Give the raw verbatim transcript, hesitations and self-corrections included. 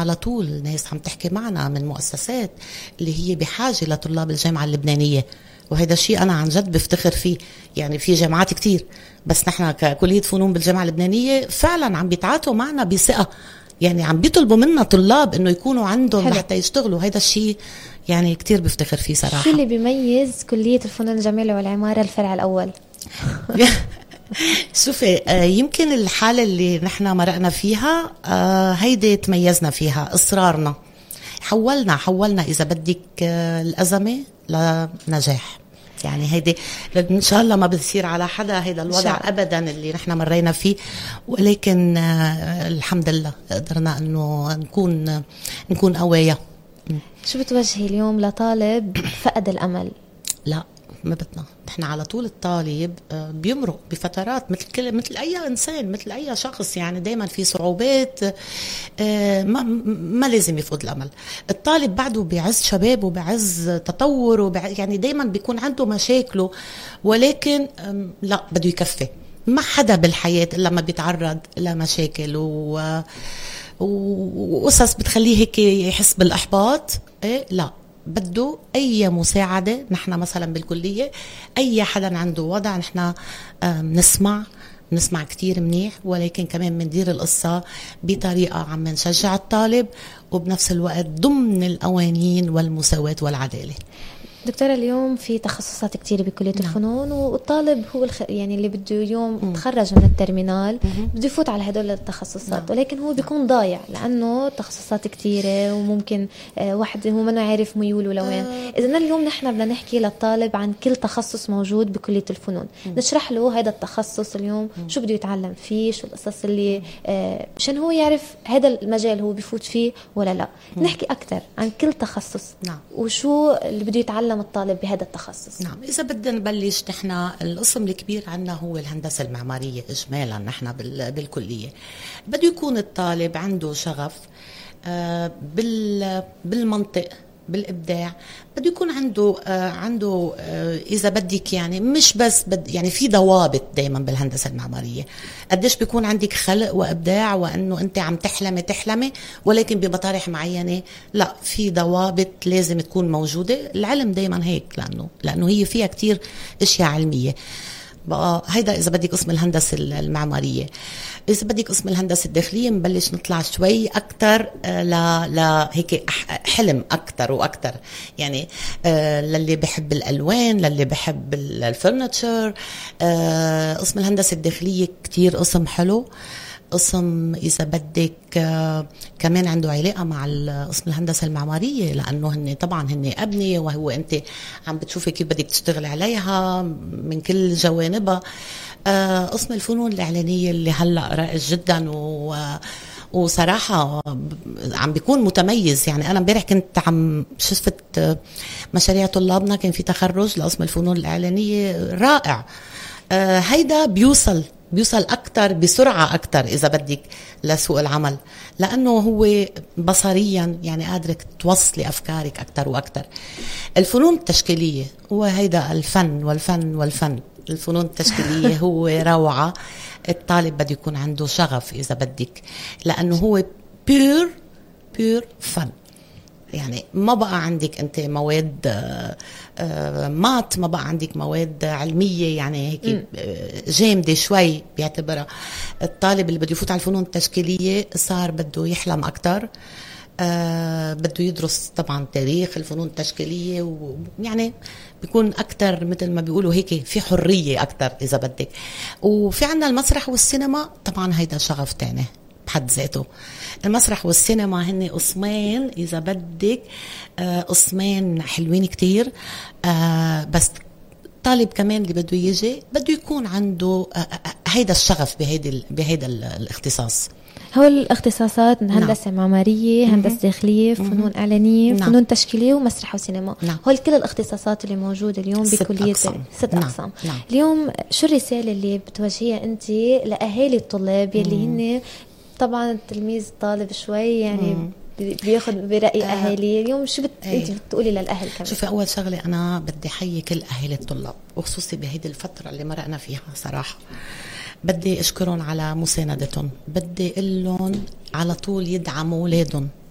على طول ناس عم تحكي معنا من مؤسسات اللي هي بحاجة لطلاب الجامعة اللبنانية، وهذا الشيء أنا عن جد بفتخر فيه. يعني في جامعات كتير، بس نحن ككلية فنون بالجامعة اللبنانية فعلا عم بيتعاطوا معنا بثقة، يعني عم بيطلبوا منا طلاب إنه يكونوا عندهم حلو. لحتى يشتغلوا. هذا الشيء يعني كتير بفتخر فيه صراحة. شو اللي بيميز كلية الفنون الجميلة والعمارة الفرع الأول؟ شوفي، يمكن الحالة اللي نحن مرقنا فيها هيدي تميزنا فيها، إصرارنا. حولنا حولنا إذا بدك الأزمة لنجاح. يعني هيدي إن شاء الله ما بتصير على حدا هيدا الوضع أبدا اللي نحن مرينا فيه، ولكن الحمد لله قدرنا أنه نكون نكون قوية. شو بتوجهي اليوم لطالب فقد الأمل؟ لا، ما بدنا. نحن على طول الطالب بيمرق بفترات مثل كل مثل اي انسان، مثل اي شخص، يعني دائما في صعوبات، ما, ما لازم يفقد الامل. الطالب بعده بعز شبابه وبعز تطوره، وبعز يعني دائما بيكون عنده مشاكله، ولكن لا، بده يكفي. ما حدا بالحياه الا لما بيتعرض لمشاكل و وقصص بتخليه هيك يحس بالاحباط. إيه لا، بده أي مساعدة. نحن مثلا بالكلية أي حدا عنده وضع نحن نسمع نسمع كتير منيح، ولكن كمان مندير القصة بطريقة عم نشجع الطالب، وبنفس الوقت ضمن القوانين والمساواة والعدالة. دكتورة، اليوم في تخصصات كتير بكلية نعم. الفنون، والطالب هو الخ... يعني اللي بده اليوم م. تخرج من الترمينال م. بده يفوت على هدول التخصصات نعم. ولكن هو بيكون ضايع لأنه تخصصات كتيرة، وممكن آه واحد هو منه عارف ميوله لوين. آه. إذن اليوم نحن بدنا نحكي للطالب عن كل تخصص موجود بكلية الفنون، م. نشرح له هذا التخصص اليوم م. شو بده يتعلم فيه، شو القصص اللي آه عشان هو يعرف هذا المجال هو بيفوت فيه ولا لا. م. نحكي أكتر عن كل تخصص نعم. وشو اللي بده يتعلم الطالب بهذا التخصص. نعم، إذا بدنا نبلش، نحن القسم الكبير عنا هو الهندسة المعمارية إجمالا. نحن بالكلية بده يكون الطالب عنده شغف بالمنطق، بالإبداع. بده يكون عنده آه عنده آه إذا بدك يعني مش بس بد يعني في ضوابط دايما بالهندسة المعمارية. قديش بيكون عندك خلق وإبداع، وأنه أنت عم تحلمي تحلمي ولكن بمطارح معينة لا، في ضوابط لازم تكون موجودة. العلم دايما هيك، لأنه لأنه هي فيها كتير أشياء علمية. بقى هيدا إذا بدك قسم الهندسة المعمارية. إذا بدك قسم الهندسة الداخلية نبلش نطلع شوي أكتر لا لا هيك حلم أكتر وأكتر، يعني آه للي بحب الألوان، للي بحب الفرنتشر. آه قسم الهندسة الداخلية كتير قسم حلو. قسم إذا بدك آه كمان عنده علاقة مع قسم الهندسة المعمارية، لأنه هن طبعا هن أبنية، وهو أنت عم بتشوفي كيف بدك تشتغل عليها من كل جوانبها. آه قسم الفنون الإعلانية اللي هلأ رائج جدا، و وصراحة عم بيكون متميز. يعني أنا امبارح كنت عم شفت مشاريع طلابنا، كان في تخرج لقسم الفنون الإعلانية رائع. آه هيدا بيوصل بيوصل أكتر بسرعة أكتر إذا بدك لسوق العمل، لأنه هو بصريا يعني قادرك توصلي أفكارك أكتر وأكتر. الفنون التشكيلية هو هيدا الفن والفن والفن. الفنون التشكيلية هو روعة. الطالب بده يكون عنده شغف إذا بدك، لأنه هو بيور بيور فن. يعني ما بقى عندك أنت مواد مات، ما بقى عندك مواد علمية يعني هيك جامدة شوي بيعتبرها. الطالب اللي بده يفوت على الفنون التشكيلية صار بده يحلم أكتر. آه بده يدرس طبعا تاريخ الفنون التشكيلية، ويعني بيكون أكتر مثل ما بيقولوا هيك في حرية أكتر إذا بدك. وفي عنا المسرح والسينما، طبعا هيدا شغف تاني بحد ذاته. المسرح والسينما هن قسمين إذا بدك، آه قسمين حلوين كتير. آه بس طالب كمان اللي بده يجي بده يكون عنده آه هيدا الشغف بهيدا بهيدا الاختصاص. هو الاختصاصات هندسة نعم. معمارية، هندسة داخلية، فنون إعلانية، نعم. فنون تشكيلية، ومسرح وسينما. نعم. هول كل الاختصاصات اللي موجودة اليوم بكلية ست أقسام. ست نعم. أقسام. نعم. اليوم شو الرسالة اللي بتوجهيها أنت لأهالي الطلاب يلي هن طبعا التلميذ طالب شوي يعني مم. بياخد برأي آه. أهالي اليوم، شو بت... أنت بتقولي للأهل كمان؟ شوفي، أول شغلة أنا بدي حيي كل أهالي الطلاب، وخصوصي بهيدي الفترة اللي مرقنا فيها صراحة. بدي أشكرهم على مساندتهم، بدي أقول لهم على طول يدعموا أولادهم